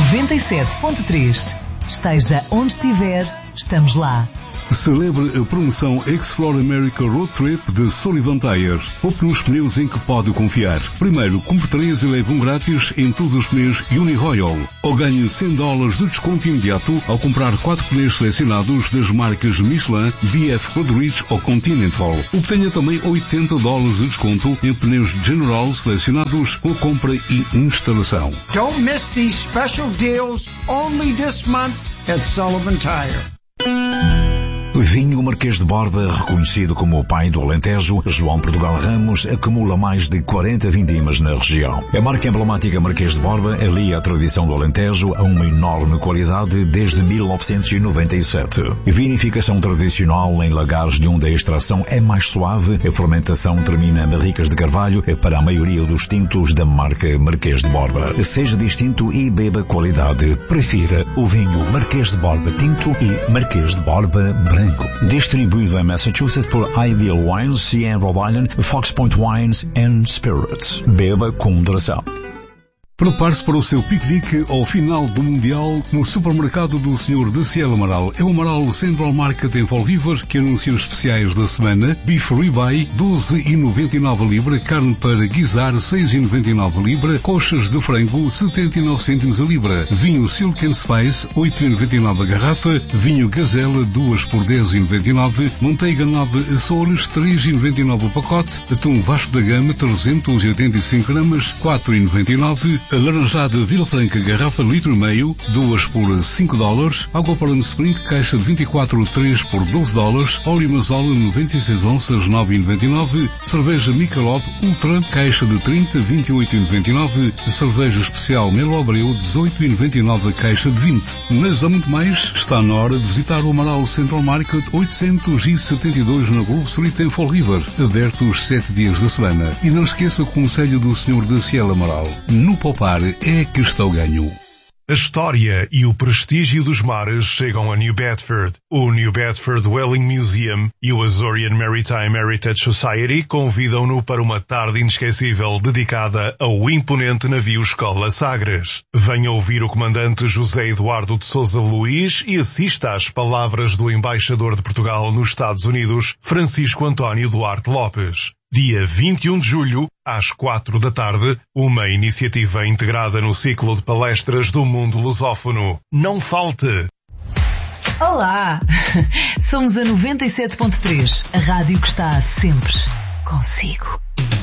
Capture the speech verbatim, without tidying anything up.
noventa e sete ponto três. Esteja onde estiver, estamos lá. Celebre a promoção Explore America Road Trip de Sullivan Tires. Poupe nos pneus em que pode confiar. Primeiro, compre três e leve um grátis em todos os pneus Uni-Royal. Ou ganhe cem dólares de desconto imediato ao comprar quatro pneus selecionados das marcas Michelin, B F Goodrich ou Continental. Obtenha também oitenta dólares de desconto em pneus General selecionados com compra e instalação. Don't miss these special deals only this month at Sullivan Tire. Vinho Marquês de Borba, reconhecido como o pai do Alentejo, João Portugal Ramos acumula mais de quarenta vindimas na região. A marca emblemática Marquês de Borba alia a tradição do Alentejo a uma enorme qualidade desde mil novecentos e noventa e sete. Vinificação tradicional em lagares de onde a extração é mais suave, a fermentação termina em barricas de carvalho para a maioria dos tintos da marca Marquês de Borba. Seja distinto e beba qualidade. Prefira o vinho Marquês de Borba Tinto e Marquês de Borba Branco. Distribuído em Massachusetts por Ideal Wines, C N Rhode Island, Fox Point Wines and Spirits. Beba com moderação. Prepare-se para o seu piquenique ao final do Mundial no supermercado do senhor Daciel Amaral. É o Amaral Central Market em Fall River que anuncia os especiais da semana. Beef Ribeye, doze e noventa e nove libra. Carne para guisar, seis e noventa e nove libra. Coxas de frango, setenta e nove cêntimos a libra. Vinho Silk and Spice, oito e noventa e nove a garrafa. Vinho Gazela, duas por dez e noventa e nove. Manteiga nove Açores, três e noventa e nove o pacote. Atum Vasco da Gama, trezentos e oitenta e cinco gramas, quatro e noventa e nove. Alaranjada Vila Franca, garrafa litro e meio, duas por cinco dólares. Água para no Spring, caixa de vinte e quatro, três por doze dólares. Óleo Mazola, noventa e seis onças, nove e noventa e nove. Cerveja Michelob Ultra, caixa de trinta, vinte e oito e noventa e nove. Cerveja especial Melo Abreu, dezoito e noventa e nove, caixa de vinte. Mas há muito mais. Está na hora de visitar o Amaral Central Market, oitocentos e setenta e dois na Grove Street em Fall River, aberto os sete dias da semana. E não esqueça o conselho do senhor Daciel Amaral. No Pop é que está o ganho. A história e o prestígio dos mares chegam a New Bedford. O New Bedford Whaling Museum e o Azorean Maritime Heritage Society convidam-no para uma tarde inesquecível dedicada ao imponente navio Escola Sagres. Venha ouvir o comandante José Eduardo de Sousa Luís e assista às palavras do embaixador de Portugal nos Estados Unidos, Francisco António Duarte Lopes. Dia vinte e um de julho, às quatro da tarde, uma iniciativa integrada no ciclo de palestras do mundo lusófono. Não falte! Olá! Somos a noventa e sete ponto três, a rádio que está sempre consigo.